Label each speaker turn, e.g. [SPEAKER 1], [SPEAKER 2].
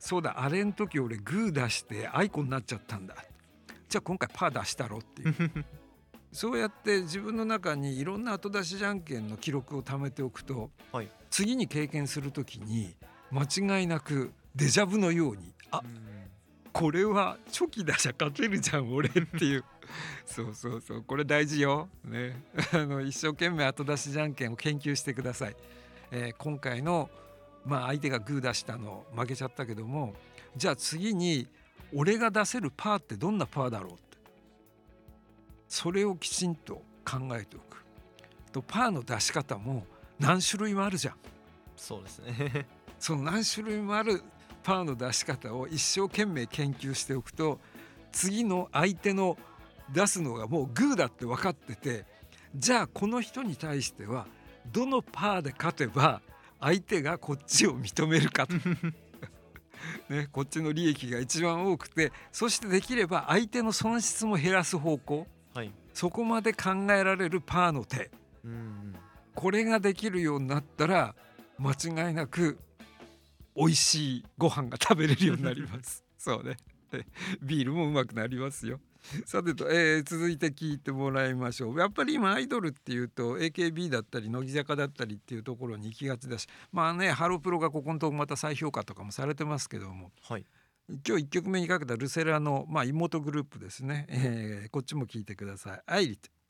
[SPEAKER 1] そうだあれん時俺グー出してアイコになっちゃったんだ、じゃあ今回パー出したろっていうそうやって自分の中にいろんな後出しじゃんけんの記録を貯めておくと、
[SPEAKER 2] はい。
[SPEAKER 1] 次に経験する時に間違いなくデジャブのようにこれはチョキ出しゃ勝てるじゃん俺っていうそうそうそう、これ大事よね一生懸命後出しじゃんけんを研究してください。今回の相手がグー出したの負けちゃったけども、じゃあ次に俺が出せるパーってどんなパーだろうって、それをきちんと考えておくと、パーの出し方も何種類もあるじゃん。
[SPEAKER 2] そうですね
[SPEAKER 1] その何種類もあるパーの出し方を一生懸命研究しておくと、次の相手の出すのがもうグーだって分かってて、じゃあこの人に対してはどのパーで勝てば相手がこっちを認めるかとね、こっちの利益が一番多くて、そしてできれば相手の損失も減らす方向、
[SPEAKER 2] はい。
[SPEAKER 1] そこまで考えられるパーの手、これができるようになったら間違いなく美味しいご飯が食べれるようになりますそうねビールもうまくなりますよ。さてと、続いて聞いてもらいましょう。やっぱり今アイドルっていうと AKB だったり乃木坂だったりっていうところに行きがちだし、ハロプロがここのとこまた再評価とかもされてますけども、
[SPEAKER 2] はい。
[SPEAKER 1] 今日1曲目にかけたルセラの、妹グループですね、こっちも聞いてください。アイリット